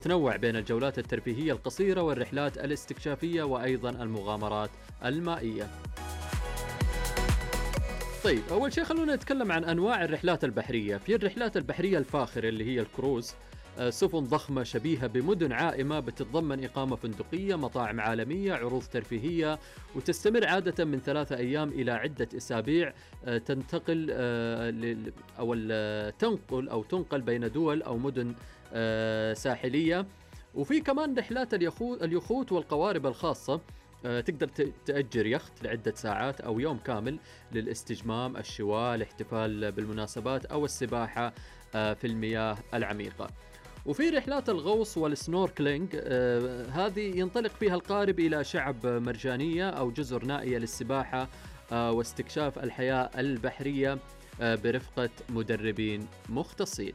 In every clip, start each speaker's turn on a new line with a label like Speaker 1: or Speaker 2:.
Speaker 1: تنوع بين الجولات الترفيهية القصيرة والرحلات الاستكشافية وأيضا المغامرات المائية. طيب أول شيء خلونا نتكلم عن أنواع الرحلات البحرية. في الرحلات البحرية الفاخرة اللي هي الكروز، سفن ضخمة شبيهة بمدن عائمة بتتضمن إقامة فندقية، مطاعم عالمية، عروض ترفيهية، وتستمر عادة من 3 أيام إلى عدة أسابيع. تنتقل تنقل بين دول أو مدن ساحلية. وفي كمان رحلات اليخوت والقوارب الخاصة. تقدر تأجر يخت لعدة ساعات أو يوم كامل للاستجمام، الشواء، الاحتفال بالمناسبات أو السباحة في المياه العميقة. وفي رحلات الغوص والسنوركلينج، هذه ينطلق فيها القارب إلى شعب مرجانية أو جزر نائية للسباحة واستكشاف الحياة البحرية برفقة مدربين مختصين.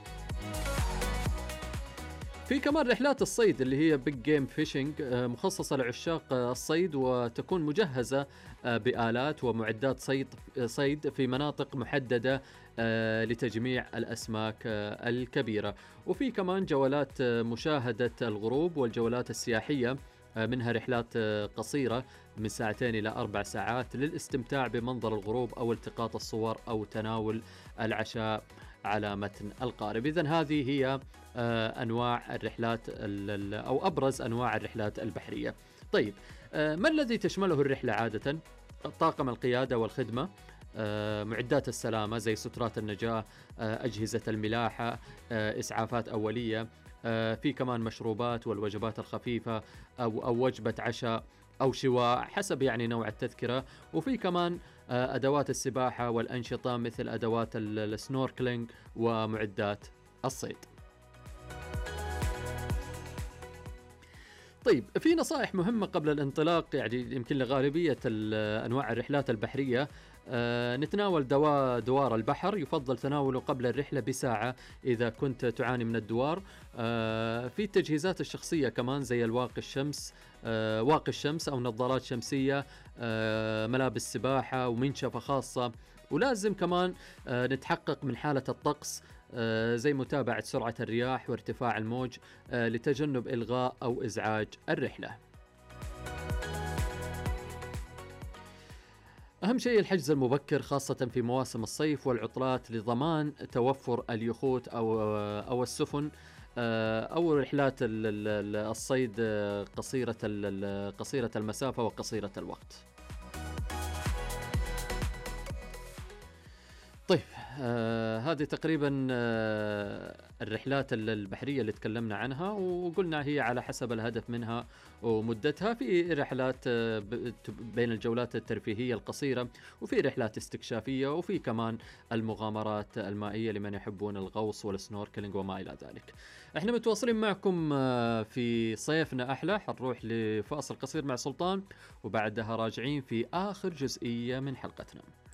Speaker 1: في كمان رحلات الصيد اللي هي بيج جيم فيشنج، مخصصة لعشاق الصيد، وتكون مجهزة بآلات ومعدات صيد في مناطق محددة لتجميع الأسماك الكبيرة. وفي كمان جولات مشاهدة الغروب والجولات السياحية، منها رحلات قصيرة من 2 إلى 4 ساعات للاستمتاع بمنظر الغروب أو التقاط الصور أو تناول العشاء على متن القارب. إذن هذه هي أنواع الرحلات أو أبرز أنواع الرحلات البحرية. طيب، ما الذي تشمله الرحلة عادة؟ طاقم القيادة والخدمة، معدات السلامة زي سترات النجاة، أجهزة الملاحة، إسعافات أولية. في كمان مشروبات والوجبات الخفيفة أو وجبة عشاء أو شواء حسب يعني نوع التذكرة. وفي كمان أدوات السباحة والأنشطة مثل أدوات السنوركلينج ومعدات الصيد. طيب، في نصائح مهمة قبل الانطلاق يعني يمكن لغالبية أنواع الرحلات البحرية. نتناول دوار البحر، يفضل تناوله قبل الرحلة بساعة إذا كنت تعاني من الدوار. في التجهيزات الشخصية كمان زي واقي الشمس أو نظارات شمسية، ملابس سباحة ومنشفة خاصة. ولازم كمان نتحقق من حالة الطقس، زي متابعة سرعة الرياح وارتفاع الموج لتجنب إلغاء أو إزعاج الرحلة. أهم شيء الحجز المبكر خاصة في مواسم الصيف والعطلات لضمان توفر اليخوت أو السفن أو رحلات الصيد قصيرة المسافة وقصيرة الوقت. طيب، هذه تقريبا الرحلات البحرية اللي تكلمنا عنها، وقلنا هي على حسب الهدف منها ومدتها. في رحلات بين الجولات الترفيهية القصيرة، وفي رحلات استكشافية، وفي كمان المغامرات المائية لمن يحبون الغوص والسنوركلينج وما إلى ذلك. احنا متواصلين معكم في صيفنا أحلى. حنروح لفاصل قصير مع سلطان، وبعدها راجعين في آخر جزئية من حلقتنا.